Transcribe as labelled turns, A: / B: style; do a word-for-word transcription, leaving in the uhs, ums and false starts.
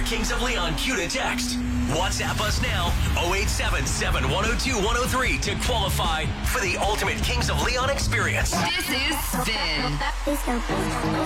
A: Kings of Leon cue to text. WhatsApp us now, oh eight seven, seven one oh two, one oh three to qualify for the ultimate Kings of Leon experience.
B: This is Spin.